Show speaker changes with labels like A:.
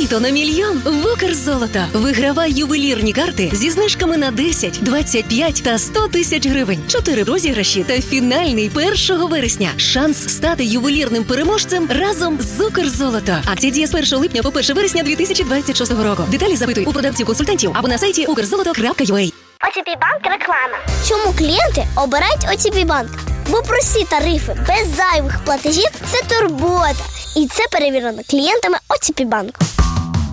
A: Літо на мільйон в Укрзолото. Вигравай ювелірні карти зі знижками на 10, 25 та 100 тисяч гривень. 4 розіграші та фінальний 1 вересня. Шанс стати ювелірним переможцем разом з Укрзолото. Акція діє з 1 липня по 1 вересня 2026 року. Деталі запитуй у продавців-консультантів або на сайті ukrzoloto.ua.
B: ОТП Банк реклама. Чому клієнти обирають ОТП Банк? Бо прості тарифи без зайвих платежів – це турбота. І це перевірено клієнтами ОТП Банку.